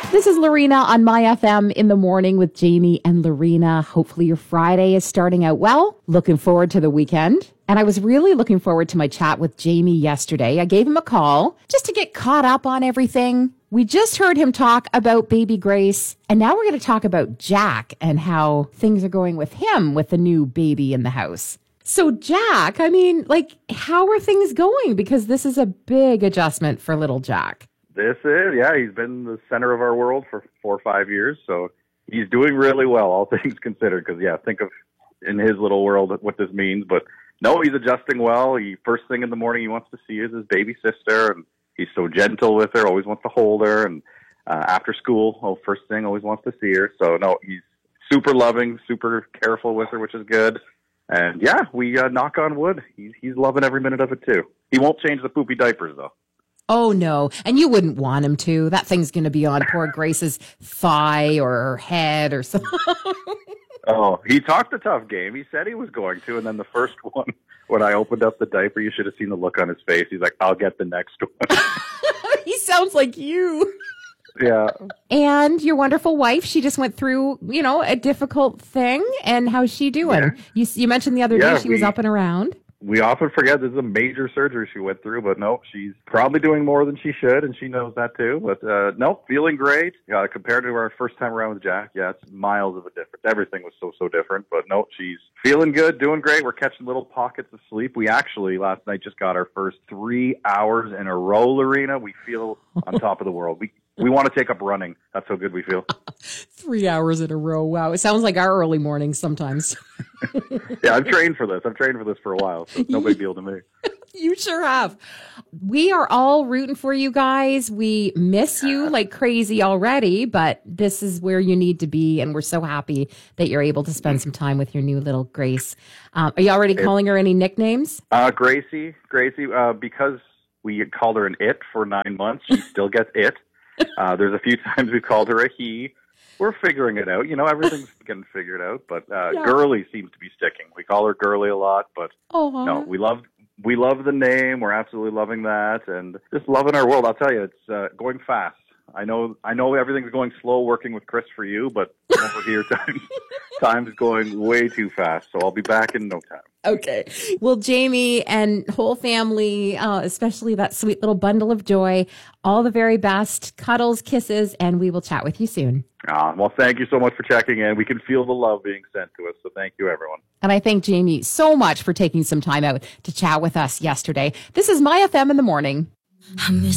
This is Lorena on My FM in the morning with Jamie and Lorena. Hopefully your Friday is starting out well. Looking forward to the weekend. And I was really looking forward to my chat with Jamie yesterday. I gave him a call just to get caught up on everything. We just heard him talk about baby Grace. And now we're going to talk about Jack and how things are going with him with the new baby in the house. So Jack, how are things going? Because this is a big adjustment for little Jack. This is, he's been the center of our world for 4 or 5 years, so he's doing really well, all things considered, because, think of, in his little world, what this means, but no, he's adjusting well. First thing in the morning he wants to see is his baby sister, and he's so gentle with her, always wants to hold her, and after school, first thing, always wants to see her, so no, he's super loving, super careful with her, which is good, and we knock on wood, he's loving every minute of it, too. He won't change the poopy diapers, though. Oh, no. And you wouldn't want him to. That thing's going to be on poor Grace's thigh or her head or something. Oh, he talked a tough game. He said he was going to. And then the first one, when I opened up the diaper, you should have seen the look on his face. He's like, I'll get the next one. He sounds like you. Yeah. And your wonderful wife, she just went through, a difficult thing. And how's she doing? Yeah. You mentioned the other day she was up and around. We often forget this is a major surgery she went through, but no, she's probably doing more than she should, and she knows that too. But no, feeling great. Compared to our first time around with Jack, it's miles of a difference. Everything was so different, but no, she's feeling good, doing great. We're catching little pockets of sleep. We actually, last night, just got our first 3 hours in a row, Lorena. We feel on top of the world. We want to take up running. That's how good we feel. 3 hours in a row. Wow. It sounds like our early mornings sometimes. I've trained for this. I've trained for this for a while, so it's no big deal to me. You sure have. We are all rooting for you guys. We miss you like crazy already, but this is where you need to be, and we're so happy that you're able to spend some time with your new little Grace. Are you already calling her any nicknames? Gracie, because we called her an it for 9 months, she still gets it. There's a few times we called her a he. We're figuring it out. Everything's getting figured out. But Girly seems to be sticking. We call her Girly a lot. But no, we love the name. We're absolutely loving that. And just loving our world. I'll tell you, it's going fast. I know everything's going slow working with Chris for you, but over here, time's going way too fast. So I'll be back in no time. Okay. Well, Jamie and whole family, especially that sweet little bundle of joy, all the very best, cuddles, kisses, and we will chat with you soon. Well, thank you so much for checking in. We can feel the love being sent to us. So thank you, everyone. And I thank Jamie so much for taking some time out to chat with us yesterday. This is My FM in the morning. I miss